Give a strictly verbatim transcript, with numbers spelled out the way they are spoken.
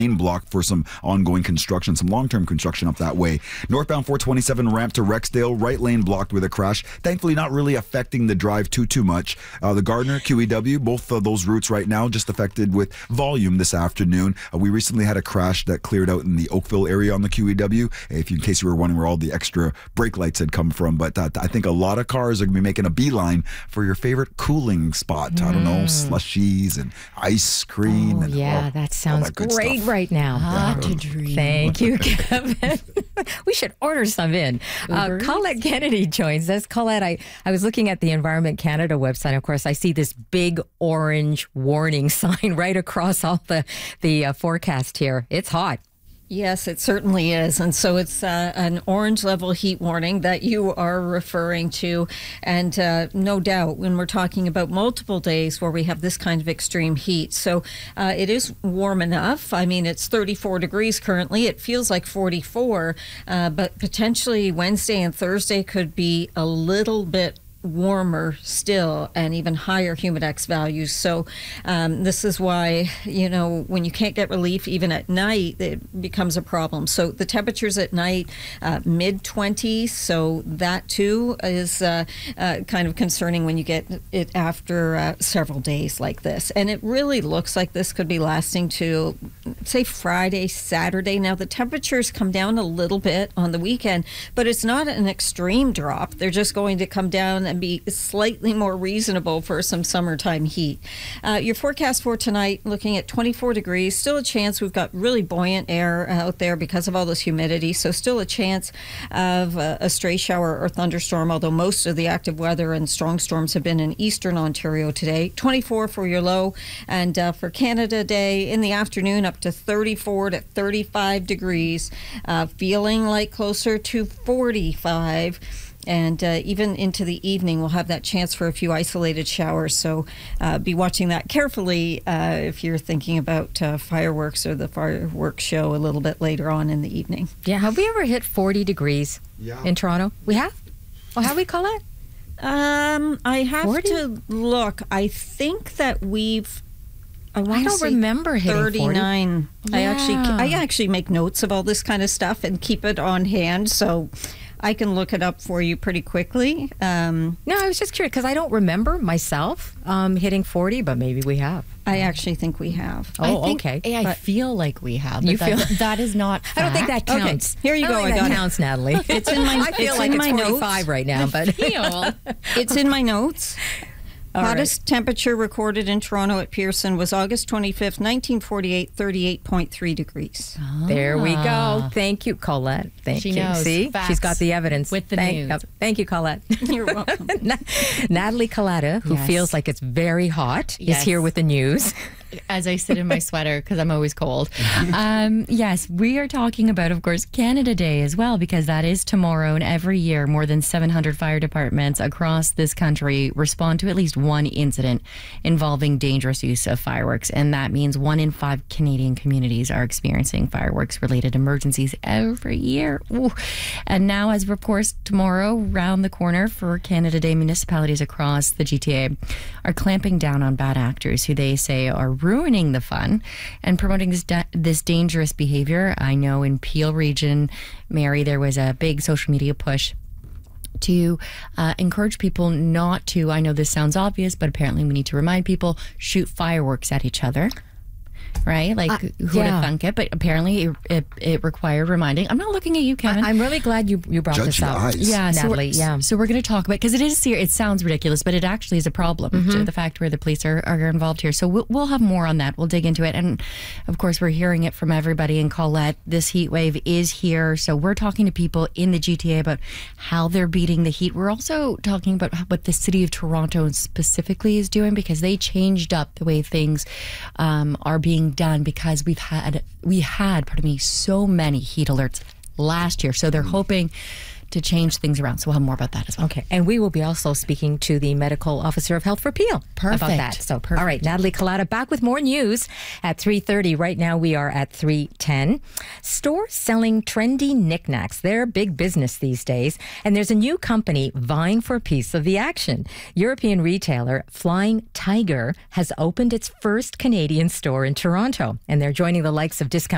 block for some ongoing construction, some long-term construction up that way. Northbound four twenty-seven ramp to Rexdale, right lane blocked with a crash. Thankfully, not really affecting the drive too, too much. Uh, the Gardner, Q E W, both of those routes right now just affected with volume this afternoon. Uh, we recently had a crash that cleared out in the Oakville area on the Q E W, if you, in case you were wondering where all the extra brake lights had come from. But uh, I think a lot of cars are going to be making a beeline for your favorite cooling spot. Mm. I don't know, slushies and ice cream. Oh, and yeah, all, that sounds that great stuff. right now. Ah, to dream. Thank you, Kevin. We should order some in. Uh, Colette Kennedy joins us. Colette, I, I was looking at the Environment Canada website. Of course, I see this big orange warning sign right across all the, the uh, forecast here. It's hot. Yes, it certainly is. And so it's uh, an orange level heat warning that you are referring to. And uh, no doubt when we're talking about multiple days where we have this kind of extreme heat. So uh, it is warm enough. I mean, it's thirty-four degrees currently. It feels like forty-four, uh, but potentially Wednesday and Thursday could be a little bit warmer still and even higher humidex values. So um, this is why, you know, when you can't get relief even at night, it becomes a problem. So the temperatures at night, uh, mid twenties. So that too is uh, uh, kind of concerning when you get it after uh, several days like this. And it really looks like this could be lasting to, say, Friday, Saturday. Now the temperatures come down a little bit on the weekend, but it's not an extreme drop. They're just going to come down and be slightly more reasonable for some summertime heat. Uh, your forecast for tonight, looking at twenty-four degrees, still a chance. We've got really buoyant air out there because of all this humidity, so still a chance of a, a stray shower or thunderstorm, although most of the active weather and strong storms have been in eastern Ontario today. twenty-four for your low, and uh, for Canada Day in the afternoon up to thirty-four to thirty-five degrees, uh, feeling like closer to forty-five. And uh, even into the evening, we'll have that chance for a few isolated showers. So uh, be watching that carefully uh, if you're thinking about uh, fireworks or the fireworks show a little bit later on in the evening. Yeah, have we ever hit forty degrees Yeah. in Toronto? We have? Well, how we call it? Um, I have forty? to look. I think that we've... I, I don't remember hitting thirty-nine. forty. I actually, Yeah. I actually make notes of all this kind of stuff and keep it on hand, so I can look it up for you pretty quickly. Um, No, I was just curious because I don't remember myself um, hitting forty, but maybe we have. I actually think we have. Oh, I think, okay. I But- feel like we have. You But that, feel- that is not fact. I don't think that Okay, counts. here you I don't go, think I that got it. counts, Natalie. It's in my- I feel it's like in it's my notes. forty-five right now, but feel. It's in my notes. All Hottest right. temperature recorded in Toronto at Pearson was August twenty-fifth, nineteen forty-eight, thirty-eight point three degrees. there we go. Ah. Thank you, Colette. Thank She you. knows. See, Facts she's got the evidence with the thank, news. yep. Thank you, Colette. You're welcome. Natalie Colletta, who Yes. feels like it's very hot, is Yes. here with the news. As I sit in my sweater because I'm always cold. Um, yes, we are talking about, of course, Canada Day as well, because that is tomorrow. And every year, more than seven hundred fire departments across this country respond to at least one incident involving dangerous use of fireworks. And that means one in five Canadian communities are experiencing fireworks-related emergencies every year. Ooh. And now, as reports tomorrow, round the corner for Canada Day, municipalities across the G T A are clamping down on bad actors who they say are ruining the fun and promoting this da- this dangerous behavior. I know in Peel region, Mary, there was a big social media push to uh, encourage people not to, I know this sounds obvious, but apparently we need to remind people, shoot fireworks at each other. Right? Like, Uh, who would yeah. have thunk it? But apparently it, it, it required reminding. I'm not looking at you, Kevin. I, I'm really glad you you brought Judge this your up. eyes. Yeah, so Natalie. we're, Yeah. So we're going to talk about, because it is serious. It sounds ridiculous, but it actually is a problem. Mm-hmm. The fact where the police are, are involved here. So we'll, we'll have more on that. We'll dig into it. And of course, we're hearing it from everybody in Colette. This heat wave is here. So we're talking to people in the G T A about how they're beating the heat. We're also talking about what the city of Toronto specifically is doing, because they changed up the way things um, are being done, because we've had, we had, pardon me, so many heat alerts last year. So they're hoping to change things around. So we'll have more about that as well. Okay, and we will be also speaking to the medical officer of health for Peel about Perfect. that. So, Perfect. all right, Natalie Collada back with more news at three thirty. Right now, we are at three ten. Stores selling trendy knickknacks. They're big business these days, and there's a new company vying for a piece of the action. European retailer Flying Tiger has opened its first Canadian store in Toronto, and they're joining the likes of discount